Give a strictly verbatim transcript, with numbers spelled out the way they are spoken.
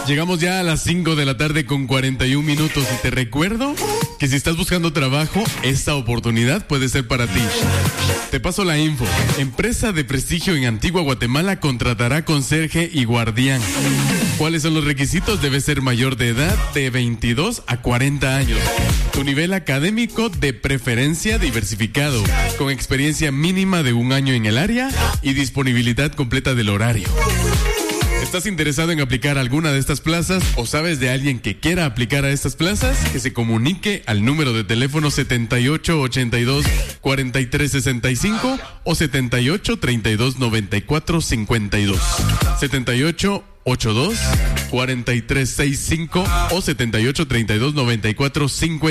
Llegamos ya a las cinco de la tarde con cuarenta y un minutos y te recuerdo que si estás buscando trabajo, esta oportunidad puede ser para ti. Te paso la info. Empresa de prestigio en Antigua Guatemala contratará conserje y guardián. ¿Cuáles son los requisitos? Debes ser mayor de edad de veintidós a cuarenta años. Tu nivel académico de preferencia diversificado, con experiencia mínima de un año en el área y disponibilidad completa del horario. ¿Estás interesado en aplicar a alguna de estas plazas o sabes de alguien que quiera aplicar a estas plazas? Que se comunique al número de teléfono setenta y ocho ochenta y dos cuarenta y tres sesenta y cinco o setenta y ocho treinta y dos noventa y cuatro cincuenta y dos. setenta y ocho ochenta y dos cuarenta y tres sesenta y cinco o setenta y ocho treinta y dos noventa y cuatro cincuenta y dos.